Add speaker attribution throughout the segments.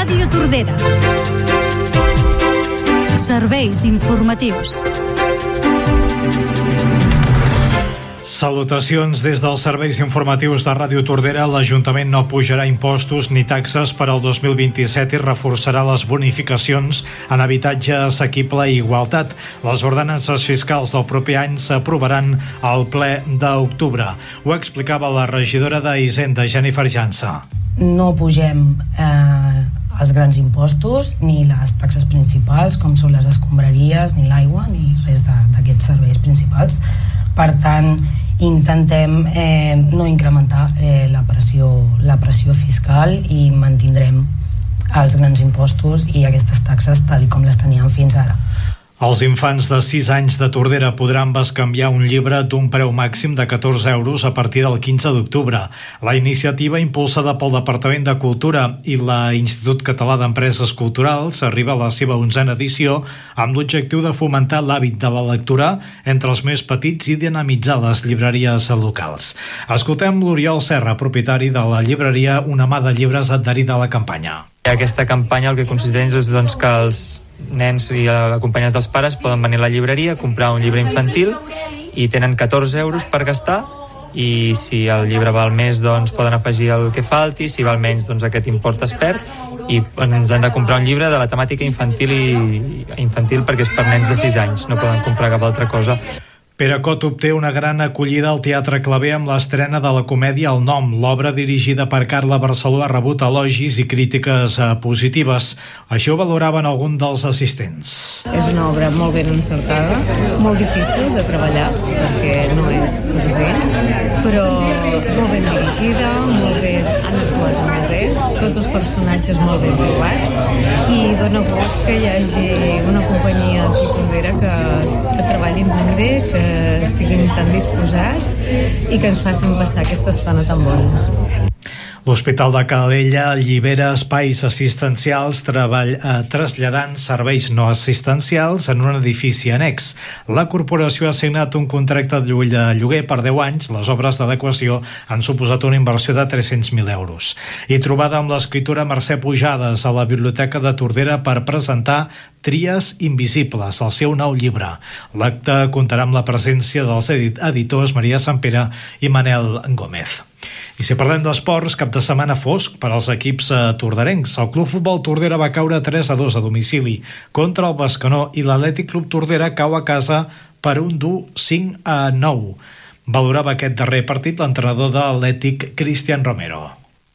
Speaker 1: Ràdio Tordera. Serveis informatius.
Speaker 2: Salutacions des dels serveis informatius de Ràdio Tordera. L'Ajuntament no pujarà impostos ni taxes per al 2027 i reforçarà les bonificacions en habitatge assequible i igualtat. Les ordenances fiscals del proper any s'aprovaran al ple d'octubre. Ho explicava la regidora d'Hisenda, Jennifer Jansa.
Speaker 3: No pugem els grans impostos ni les taxes principals, com són les escombraries, ni l'aigua, ni res d'aquests serveis principals. Per tant, intentem no incrementar la pressió fiscal i mantindrem els grans impostos i aquestes taxes tal com les teníem fins ara.
Speaker 2: Els infants de 6 anys de Tordera podran bescanviar un llibre d'un preu màxim de 14 euros a partir del 15 d'octubre. La iniciativa, impulsada pel Departament de Cultura i l'Institut Català d'Empreses Culturals, arriba a la seva 11a edició amb l'objectiu de fomentar l'hàbit de la lectura entre els més petits i dinamitzar les llibreries locals. Escoltem l'Oriol Serra, propietari de la llibreria Una mà de llibres adherida a la campanya.
Speaker 4: Aquesta campanya el que consisteix és que els nens i acompanyats dels pares poden venir a la llibreria, comprar un llibre infantil i tenen 14 euros per gastar, i si el llibre val més doncs poden afegir el que falti, si val menys doncs aquest import es perd, i ens han de comprar un llibre de la temàtica infantil perquè és per nens de 6 anys, no poden comprar cap altra cosa.
Speaker 2: Pere Cot obté una gran acollida al Teatre Claver amb l'estrena de la comèdia El Nom. L'obra, dirigida per Carla Barceló, ha rebut elogis i crítiques positives. Això ho valoraven alguns dels assistents.
Speaker 5: És una obra molt ben encertada, molt difícil de treballar, perquè no és senzill, però molt ben dirigida, han actuat molt bé, tots els personatges molt ben trobats, i dona gust que hi hagi una companyia aquí Tordera que treballin tan bé, que estiguin tan disposats i que ens facin passar aquesta estona tan bona.
Speaker 2: L'Hospital de Calella allibera espais assistencials traslladant serveis no assistencials en un edifici annex. La corporació ha signat un contracte de lloguer per 10 anys. Les obres d'adequació han suposat una inversió de 300.000 euros. I trobada amb l'escriptora Mercè Pujades a la Biblioteca de Tordera per presentar Tries invisibles, el seu nou llibre. L'acte comptarà amb la presència dels editors Maria Sampere i Manel Gómez. I si parlem d'esports, cap de setmana fosc per als equips torderencs. El Club Futbol Tordera va caure 3-2 a domicili contra el Bescanó i l'Atlètic Club Tordera cau a casa per un dur 5-9. Valorava aquest darrer partit l'entrenador de l'Atlètic, Cristian Romero.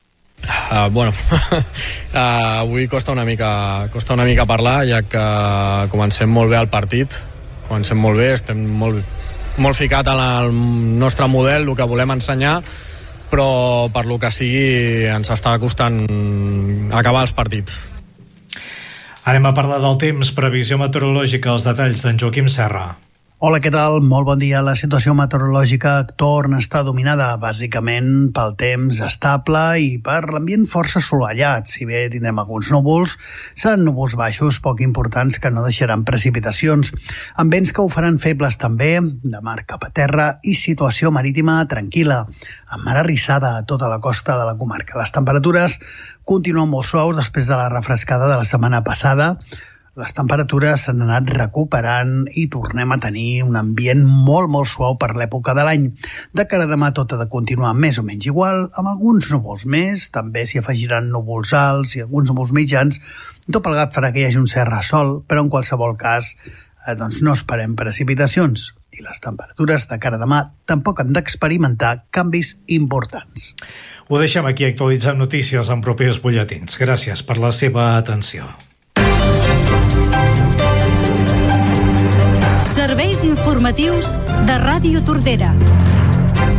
Speaker 6: Avui costa una mica parlar, ja que comencem molt bé el partit, estem molt ficat en el nostre model, el que volem ensenyar, però per lo que sigui ens està costant acabar els partits.
Speaker 2: Anem a parlar del temps, previsió meteorològica, els detalls d'en Joaquim Serra.
Speaker 7: Hola, què tal? Molt bon dia. La situació meteorològica torna a estar dominada bàsicament pel temps estable i per l'ambient força assolellat. Si bé tindrem alguns núvols, seran núvols baixos poc importants que no deixaran precipitacions, amb vents que ho faran febles també, de mar cap a terra, i situació marítima tranquil·la, amb mar arrissada a tota la costa de la comarca. Les temperatures continuen molt suaus després de la refrescada de la setmana passada. Les temperatures s'han anat recuperant i tornem a tenir un ambient molt suau per l'època de l'any. De cara a demà tot ha de continuar més o menys igual, amb alguns núvols més, també s'hi afegiran núvols alts i alguns núvols mitjans. Tot plegat farà que hi hagi un cert ressol, però en qualsevol cas no esperem precipitacions. I les temperatures de cara a demà tampoc han d'experimentar canvis importants.
Speaker 2: Ho deixem aquí, actualitzant notícies en propers butlletins. Gràcies per la seva atenció.
Speaker 1: Serveis informatius de Ràdio Tordera.